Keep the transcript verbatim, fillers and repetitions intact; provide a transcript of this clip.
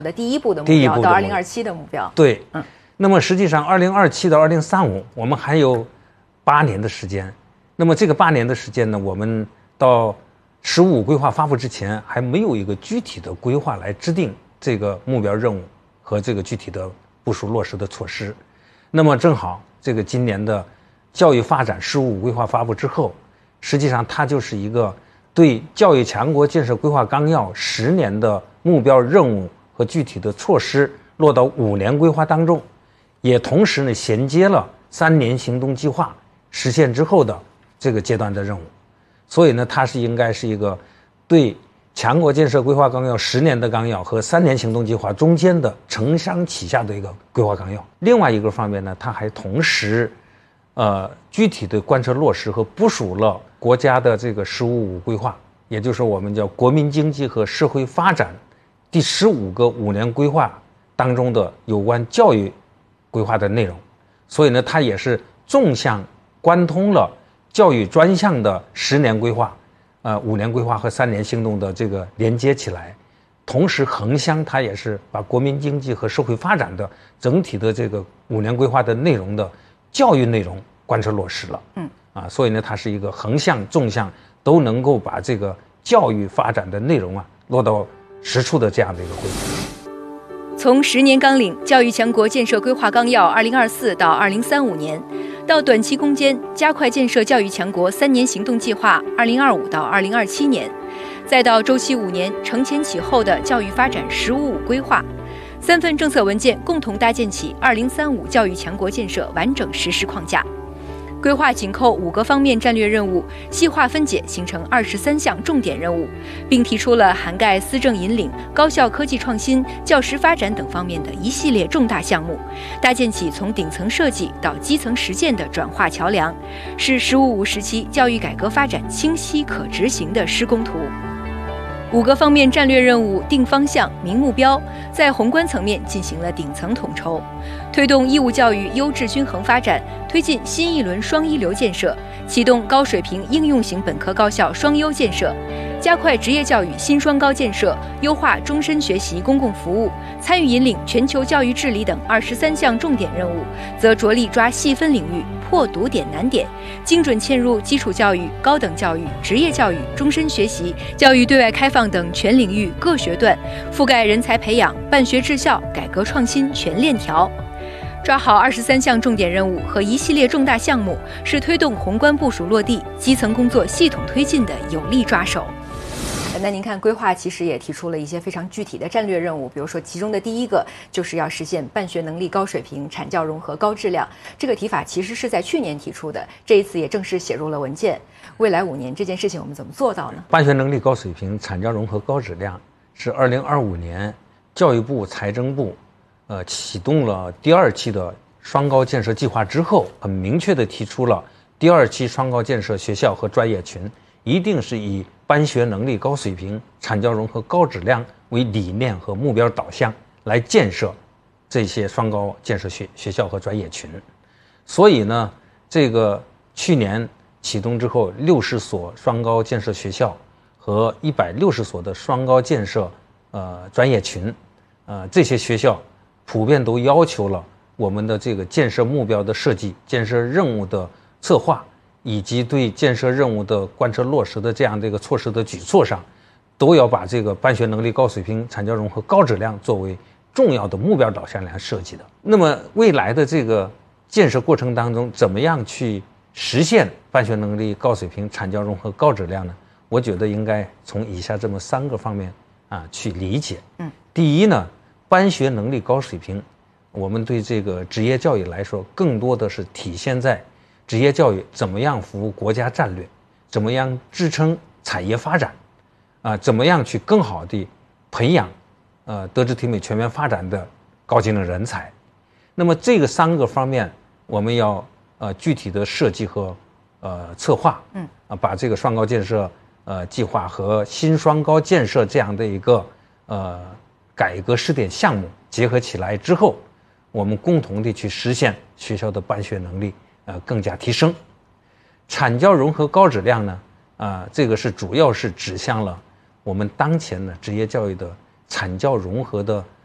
的第一步的目标到二零二七的目标。 对，嗯，那么实际上二零二七到二零三五我们还有八年的时间。那么这个八年的时间呢，我们到“十五五”规划发布之前还没有一个具体的规划来制定这个目标任务和这个具体的部署落实的措施。那么正好这个今年的教育发展“十五五”规划发布之后，实际上它就是一个对教育强国建设规划纲要十年的目标任务和具体的措施落到五年规划当中，也同时呢衔接了三年行动计划实现之后的这个阶段的任务。所以呢，它是应该是一个对强国建设规划纲要十年的纲要和三年行动计划中间的承上启下的一个规划纲要。另外一个方面呢，它还同时呃具体的贯彻落实和部署了国家的这个“十五五”规划，也就是我们叫国民经济和社会发展第十五个五年规划当中的有关教育规划的内容。所以呢，它也是纵向贯通了教育专项的十年规划、呃五年规划和三年行动的这个连接起来，同时横向它也是把国民经济和社会发展的整体的这个五年规划的内容的教育内容贯彻落实了。嗯，啊，所以呢，它是一个横向、纵向都能够把这个教育发展的内容啊落到实处的这样的一个规划。 从十年纲领教育强国建设规划纲要二零二四到二零三五年，到短期攻坚加快建设教育强国三年行动计划二零二五到二零二七年，再到周期五年承前启后的教育发展“十五五”规划，三份政策文件共同搭建起二零三五教育强国建设完整实施框架。规划紧扣五个方面战略任务，细化分解形成二十三项重点任务，并提出了涵盖思政引领、高校科技创新、教师发展等方面的一系列重大项目，搭建起从顶层设计到基层实践的转化桥梁，是“十五五”时期教育改革发展清晰可执行的施工图。五个方面战略任务定方向、明目标，在宏观层面进行了顶层统筹，推动义务教育优质均衡发展，推进新一轮双一流建设，启动高水平应用型本科高校双优建设，加快职业教育新双高建设，优化终身学习公共服务，参与引领全球教育治理等二十三项重点任务，则着力抓细分领域，破堵点难点，精准嵌入基础教育、高等教育、职业教育、终身学习、教育对外开放等全领域各学段，覆盖人才培养、办学治校、改革创新全链条。抓好二十三项重点任务和一系列重大项目，是推动宏观部署落地、基层工作系统推进的有力抓手。那您看，规划其实也提出了一些非常具体的战略任务，比如说其中的第一个就是要实现办学能力高水平、产教融合高质量。这个提法其实是在去年提出的，这一次也正式写入了文件。未来五年这件事情我们怎么做到呢？ 办学能力高水平、产教融合高质量是二零二五年教育部、财政部呃启动了第二期的双高建设计划之后，很明确地提出了第二期双高建设学校和专业群一定是以办学能力高水平、产教融合高质量为理念和目标导向来建设这些双高建设学学校和专业群。所以呢，这个去年启动之后，六十所双高建设学校和一百六十所的双高建设呃专业群，呃这些学校普遍都要求了我们的这个建设目标的设计、建设任务的策划，以及对建设任务的贯彻落实的这样的一个措施的举措上，都要把这个办学能力高水平、产教融合高质量作为重要的目标导向来设计的。那么未来的这个建设过程当中，怎么样去实现办学能力高水平、产教融合高质量呢？我觉得应该从以下这么三个方面啊去理解。嗯，第一呢，办学能力高水平，我们对这个职业教育来说，更多的是体现在职业教育怎么样服务国家战略，怎么样支撑产业发展，啊，怎么样去更好地培养，呃，德智体美全面发展的高技能人才。那么这个三个方面，我们要呃具体的设计和呃策划，嗯，啊，把这个双高建设呃计划和新双高建设这样的一个呃改革试点项目结合起来之后，我们共同地去实现学校的办学能力呃更加提升。产教融合高质量呢，啊、呃，这个是主要是指向了我们当前的职业教育的产教融合的